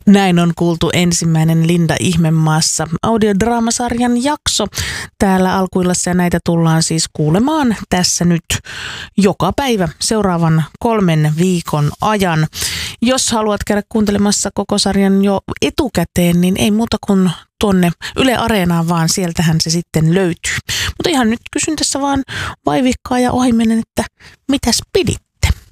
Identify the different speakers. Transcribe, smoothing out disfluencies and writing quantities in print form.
Speaker 1: Näin on kuultu ensimmäinen Linda Ihmemaassa audiodraamasarjan jakso täällä Alkuillassa ja näitä tullaan siis kuulemaan tässä nyt joka päivä seuraavan 3 viikon ajan. Jos haluat käydä kuuntelemassa koko sarjan jo etukäteen, niin ei muuta kuin tuonne Yle Areenaan, vaan sieltähän se sitten löytyy. Mutta ihan nyt kysyn tässä vaan vaivikkaa ja ohimennen, että mitäs pidit?